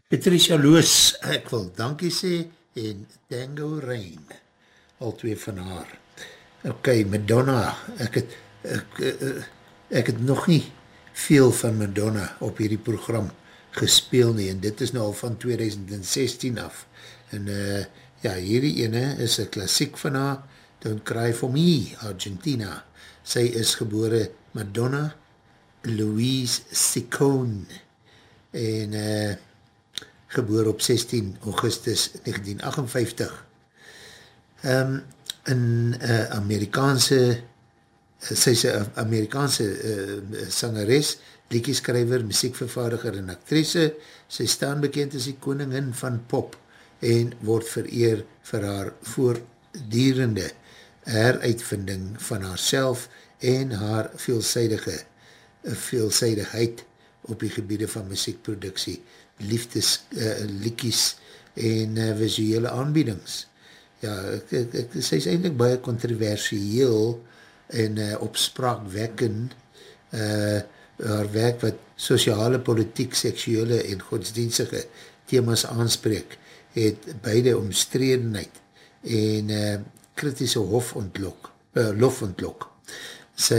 Patricia Loos, ek wil dankie sê, en Tango Rain, al twee van haar. Ok, Madonna, ek het nog nie veel van Madonna op hierdie program gespeel nie, en dit is nou al van 2016 af. En ja, hierdie ene is een klassiek van haar, Don't Cry For Me, Argentina. Sy is gebore Madonna Louise Ciccone, en geboor op 16 Augustus 1958. In Amerikaanse, sy is een Amerikaanse sangeres, liedjeskrywer, muziekvervaardiger en actrice. Sy staan bekend as die koningin van pop en word vereer vir haar voortdurende heruitvinding van haarself en haar veelzijdigheid op die gebiede van muziekproduksie, liefdesliedjies en visuele aanbiedings. Ja, sy is eindelijk baie controversieel en opspraakwekkend, haar werk wat sociale, politiek, seksuele en godsdienstige thema's aanspreek, het beide omstredenheid en kritische lof ontlok. Sy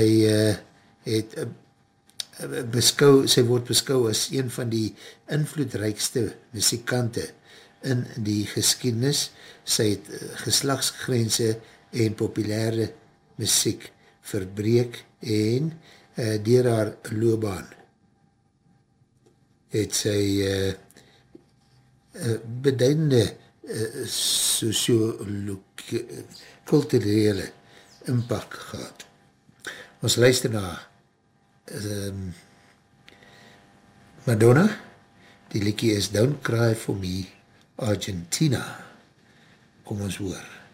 sy word beskou as een van die invloedrijkste muzikante in die geskiedenis. Sy het geslagsgrense en populaire muziek verbreek en deur haar loopbaan het sy beduidende socio-kulturele impact gehad. Ons luister na Madonna, die liedjie is Don't Cry For Me, Argentina. Kom ons hoor.